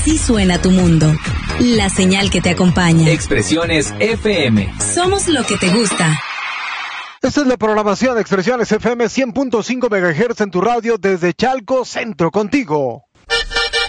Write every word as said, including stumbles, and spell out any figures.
Así suena tu mundo. La señal que te acompaña. Expresiones F M. Somos lo que te gusta. Esta es la programación de Expresiones F M cien punto cinco megahertz en tu radio desde Chalco Centro, contigo.